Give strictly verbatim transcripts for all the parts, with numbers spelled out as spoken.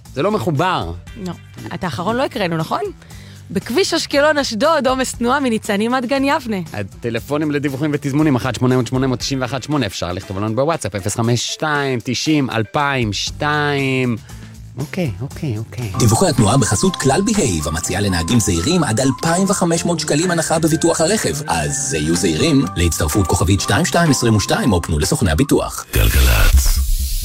זה לא מחובר. לא. את האחרון לא הקראנו, נכון? בכביש אשקלון אשדוד, עומס תנועה מניצנים עד גן יבנה. הטלפונים לדיווחים ותזמונים אחת שמונה אפס אפס שמונה תשע אחת שמונה, אפשר לכתוב לנו בוואטסאפ אפס חמש שתיים תשעים אלפיים ושתיים. אוקיי, אוקיי, אוקיי. דיווחי התנועה בחסות כלל בהייב, המציעה לנהגים זהירים עד אלפיים וחמש מאות שקלים הנחה בביטוח הרכב. אז היו זהירים, להצטרפות כוכבית שתיים שתיים עשרים ושתיים או פנו לסוכני הביטוח. גלגלצ.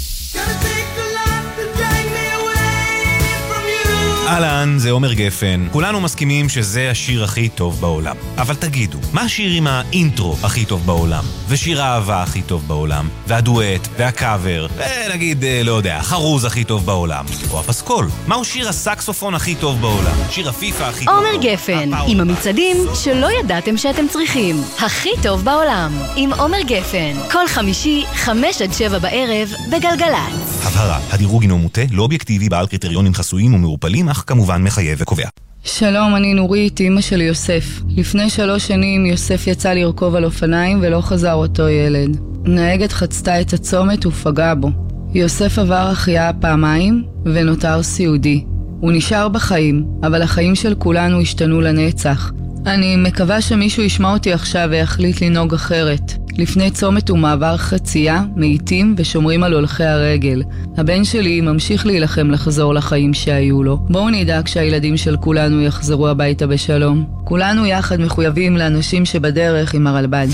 אהלן, זה עומר גפן. כולנו מסכימים שזה השיר הכי טוב בעולם. אבל תגידו, מה השיר עם האינטרו הכי טוב בעולם? ושיר האהבה הכי טוב בעולם? והדואט, והקאבר, ונגיד, לא יודע, חרוז הכי טוב בעולם? או הפסקול? מהו שיר הסקסופון הכי טוב בעולם? שיר הפיפה הכי טוב בעולם? עומר גפן, עם המצעדים שלא ידעתם שאתם צריכים. הכי טוב בעולם. עם עומר גפן. כל חמישי, חמש עד שבע בערב, בגלגלצ. הבהרה, הדירוג הינו מוטה, לא אובייקטיבי, בעל קריטריונים חסויים ומעורפלים, אך כמובן מחייב וקובע. שלום, אני נורית, אמא של יוסף. לפני שלוש שנים יוסף יצא לרכוב על אופניים ולא חזר אותו ילד. נהגת חצתה את הצומת ופגעה בו. יוסף עבר החייאה פעמיים ונותר סיעודי. הוא נשאר בחיים, אבל החיים של כולנו השתנו לנצח. אני מקווה שמישהו ישמע אותי עכשיו ויחליט לנהוג אחרת. לפני צומת ומעבר חצייה, מאיטים ושומרים על הולכי הרגל. הבן שלי ממשיך להילחם לחזור לחיים שהיו לו. בואו נדאג שהילדים של כולנו יחזרו הביתה בשלום. כולנו יחד מחויבים לאנשים שבדרך עם הרלב"ד.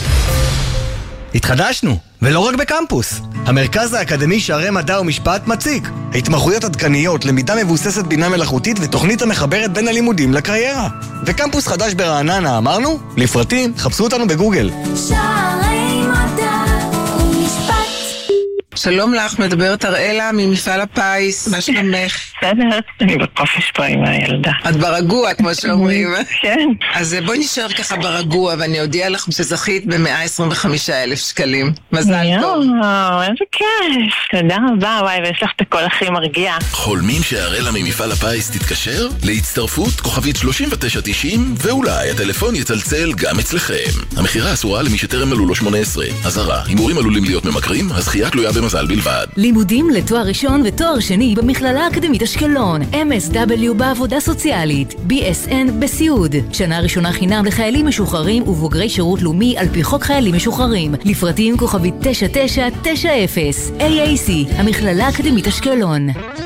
התחדשנו, ולא רק בקמפוס. המרכז האקדמי שערי מדע ומשפט מציג התמחויות עדכניות, למידה מבוססת בינה מלאכותית ותוכנית המחברת בין הלימודים לקריירה. וקמפוס חדש ברעננה, אמרנו? לפרטים, חפשו אותנו בגוגל. שערי מדע ומשפט. שלום לך, מדברת אראלה ממפעל הפיס, מה שלומך? בסדר, אני בקופש פה עם הילדה. את ברגוע, כמו שאומרים. כן. אז בואי נשאר ככה ברגוע, ואני אודיע לך שזכית ב-מאה עשרים וחמישה אלף שקלים. מזל טוב. יואו, איזה כיף. תודה רבה, וואי, ויש לך את הכל הכי מרגיע. חולמים שהאראלה ממפעל הפיס תתקשר? להצטרפות כוכבית שלושים ותשע תשעים, ואולי הטלפון יצלצל גם אצלכם. המחירה אסורה למי שטרם מלאו לו שמונה עשרה. אזהרה, הימורים עלולים להיות ממכרים, הזכייה תלויה במזל בלבד. לימודים לתואר ראשון ותואר שני במכללה האקדמית אשקלון, אם אס דאבליו בעבודה סוציאלית, בי אס אן בסיעוד, שנה ראשונה חינם לחיילים משוחררים ובוגרי שירות לאומי על פי חוק חיילים משוחררים. לפרטים כוכבית תשע תשע תשע אפס. איי איי סי, המכללה האקדמית אשקלון.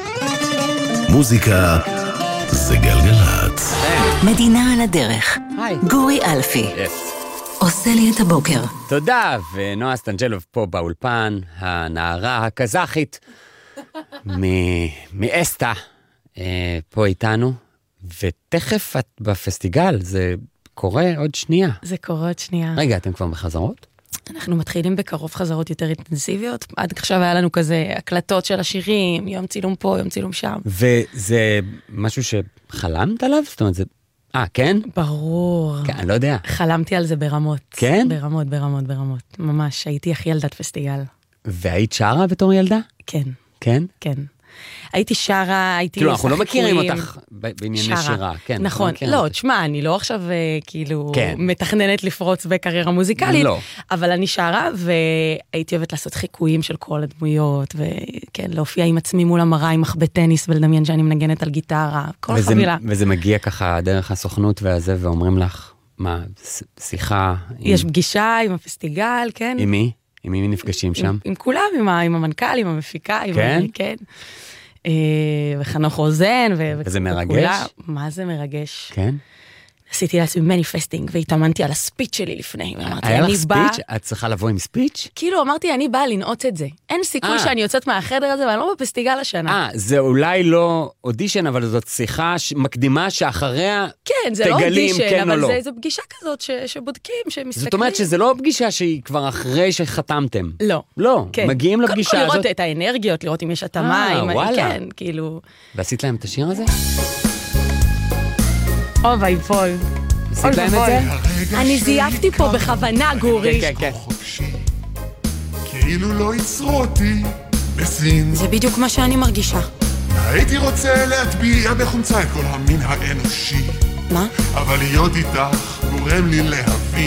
מוזיקה זה גלגלצ. מדינה על הדרך. היי. גורי אלפי. עושה לי את הבוקר. תודה, ונועה סטנג'לוב פה באולפן, הנערה הקזחית מאסטה, פה איתנו, ותכף את בפסטיגל, זה קורה עוד שנייה. זה קורה עוד שנייה. רגע, אתם כבר בחזרות? אנחנו מתחילים בקרוב חזרות יותר אינטנסיביות. עד עכשיו היה לנו כזה הקלטות של השירים, יום צילום פה, יום צילום שם. וזה משהו שחלמת עליו? זאת אומרת, זה... אה, כן? ברור. כן, אני לא יודע. חלמתי על זה ברמות. כן? ברמות, ברמות, ברמות. ממש, הייתי הכי ילדת פסטיגל. והיית שרה בתור ילדה? כן. כן? כן. הייתי שרה, הייתי... כאילו, אנחנו לא מכירים אותך בענייני שירה. נכון. לא, תשמע, אני לא עכשיו כאילו מתכננת לפרוץ בקריירה מוזיקלית, אבל אני שרה, והייתי אוהבת לעשות חיקויים של כל הדמויות, וכן, להופיע עם עצמי מול המראה, עם מחבט טניס, ולדמיין שאני מנגנת על גיטרה, כל חבילה. וזה מגיע ככה דרך הסוכנות והזה, ואומרים לך, מה, שיחה? יש פגישה עם הפסטיגל, כן. עם מי? עם מי נפגשים שם? עם כולם, עם המנכ"ל, עם המפיקה. כן? כן. וחנוך רוזן, וזה מרגש? מה זה מרגש? כן? עשיתי לעצמי מניפסטינג, והתאמנתי על הספיץ' שלי לפני. היה לך ספיץ'? את צריכה לבוא עם ספיץ'? כאילו, אמרתי, אני באה לנעוץ את זה. אין סיכוי שאני יוצאת מהחדר הזה, ואני לא בפסטיגל השנה. אה, זה אולי לא אודישן, אבל זאת שיחה מקדימה שאחריה תגלים כן או לא. כן, זה לא אודישן, אבל זה פגישה כזאת שבודקים, שמסתכלים. זאת אומרת שזה לא פגישה שהיא כבר אחרי שחתמתם. לא. לא, מגיעים לפגישה הזאת. לראות את האנרגיות, לראות אם יש התאמה, כן, כאילו. ועשית להם את השיר הזה? אוי ואי פוי. עשית להם את זה? אני זייפתי פה בכוונה, גורי. כן, כן, כן. כאילו לא יצרו אותי בסין. זה בדיוק מה שאני מרגישה. הייתי רוצה להטביע בחומצה את כל המין האנושי. מה? אבל להיות איתך גורם לי להבין.